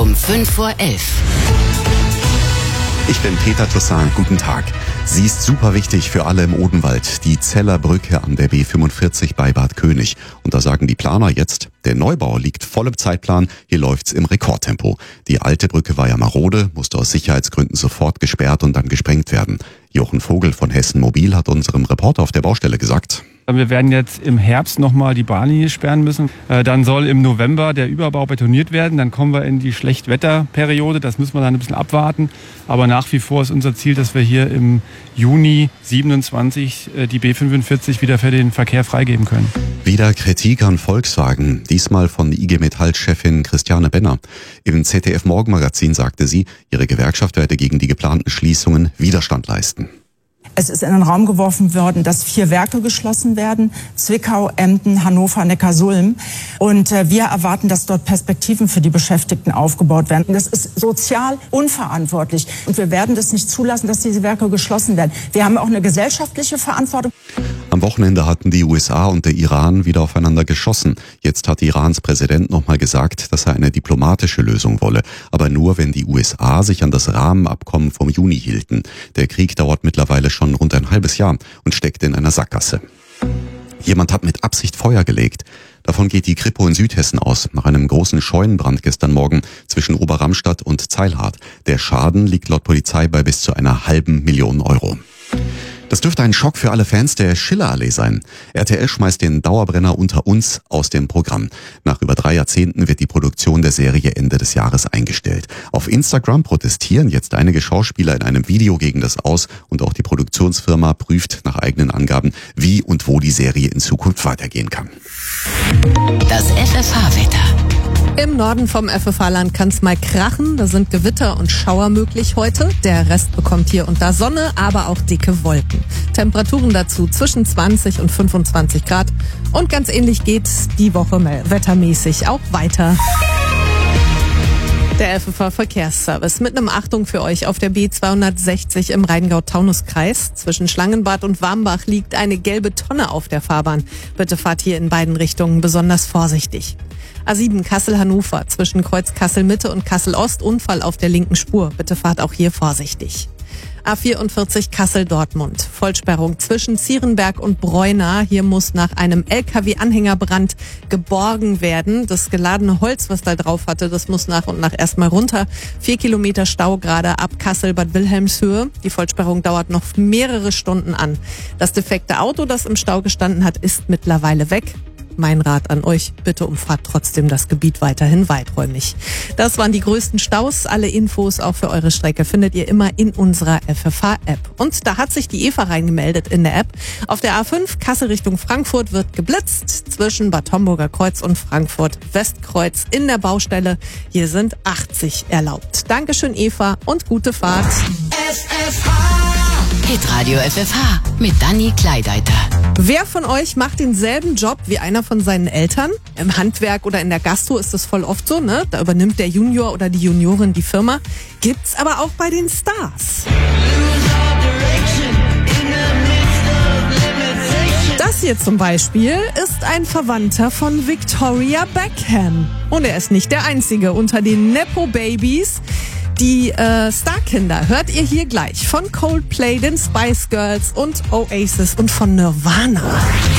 um 5:11 Uhr. Ich bin Peter Toussaint. Guten Tag. Sie ist super wichtig für alle im Odenwald, die Zeller Brücke an der B45 bei Bad König. Und da sagen die Planer jetzt, der Neubau liegt voll im Zeitplan, hier läuft's im Rekordtempo. Die alte Brücke war ja marode, musste aus Sicherheitsgründen sofort gesperrt und dann gesprengt werden. Jochen Vogel von Hessen Mobil hat unserem Reporter auf der Baustelle gesagt: Wir werden jetzt im Herbst nochmal die Bahnlinie sperren müssen. Dann soll im November der Überbau betoniert werden. Dann kommen wir in die Schlechtwetterperiode. Das müssen wir dann ein bisschen abwarten. Aber nach wie vor ist unser Ziel, dass wir hier im Juni 27 die B45 wieder für den Verkehr freigeben können. Wieder Kritik an Volkswagen, diesmal von IG Metall-Chefin Christiane Benner. Im ZDF-Morgenmagazin sagte sie, ihre Gewerkschaft werde gegen die geplanten Schließungen Widerstand leisten. Es ist in den Raum geworfen worden, dass 4 Werke geschlossen werden: Zwickau, Emden, Hannover, Neckarsulm. Und wir erwarten, dass dort Perspektiven für die Beschäftigten aufgebaut werden. Das ist sozial unverantwortlich. Und wir werden das nicht zulassen, dass diese Werke geschlossen werden. Wir haben auch eine gesellschaftliche Verantwortung. Am Wochenende hatten die USA und der Iran wieder aufeinander geschossen. Jetzt hat Irans Präsident nochmal gesagt, dass er eine diplomatische Lösung wolle. Aber nur, wenn die USA sich an das Rahmenabkommen vom Juni hielten. Der Krieg dauert mittlerweile schon rund ein halbes Jahr und steckt in einer Sackgasse. Jemand hat mit Absicht Feuer gelegt. Davon geht die Kripo in Südhessen aus, nach einem großen Scheunenbrand gestern Morgen zwischen Oberramstadt und Zeilhardt. Der Schaden liegt laut Polizei bei bis zu einer $500.000 Euro. Das dürfte ein Schock für alle Fans der Schillerallee sein. RTL schmeißt den Dauerbrenner Unter uns aus dem Programm. Nach über 3 Jahrzehnten wird die Produktion der Serie Ende des Jahres eingestellt. Auf Instagram protestieren jetzt einige Schauspieler in einem Video gegen das Aus und auch die Produktionsfirma prüft nach eigenen Angaben, wie und wo die Serie in Zukunft weitergehen kann. Das FFH-Wetter. Im Norden vom FFH-Land kann es mal krachen. Da sind Gewitter und Schauer möglich heute. Der Rest bekommt hier und da Sonne, aber auch dicke Wolken. Temperaturen dazu zwischen 20 und 25 Grad. Und ganz ähnlich geht's die Woche wettermäßig auch weiter. Der FFH-Verkehrsservice mit einem Achtung für euch auf der B260 im Rheingau-Taunus-Kreis. Zwischen Schlangenbad und Warmbach liegt eine gelbe Tonne auf der Fahrbahn. Bitte fahrt hier in beiden Richtungen besonders vorsichtig. A7 Kassel-Hannover zwischen Kreuz Kassel-Mitte und Kassel-Ost, Unfall auf der linken Spur. Bitte fahrt auch hier vorsichtig. A44 Kassel-Dortmund. Vollsperrung zwischen Zierenberg und Breuna. Hier muss nach einem LKW-Anhängerbrand geborgen werden. Das geladene Holz, was da drauf hatte, das muss nach und nach erstmal runter. 4 Kilometer Stau gerade ab Kassel-Bad Wilhelmshöhe. Die Vollsperrung dauert noch mehrere Stunden an. Das defekte Auto, das im Stau gestanden hat, ist mittlerweile weg. Mein Rat an euch, bitte umfahrt trotzdem das Gebiet weiterhin weiträumig. Das waren die größten Staus. Alle Infos auch für eure Strecke findet ihr immer in unserer FFH-App. Und da hat sich die Eva reingemeldet in der App. Auf der A5 Kassel Richtung Frankfurt wird geblitzt zwischen Bad Homburger Kreuz und Frankfurt Westkreuz in der Baustelle. Hier sind 80 erlaubt. Dankeschön, Eva, und gute Fahrt. Hitradio FFH mit Dani Kleideiter. Wer von euch macht denselben Job wie einer von seinen Eltern? Im Handwerk oder in der Gastro ist das voll oft so, ne? Da übernimmt der Junior oder die Juniorin die Firma. Gibt's aber auch bei den Stars. Das hier zum Beispiel ist ein Verwandter von Victoria Beckham. Und er ist nicht der einzige unter den Nepo-Babys. Die Starkinder hört ihr hier gleich von Coldplay, den Spice Girls und Oasis und von Nirvana.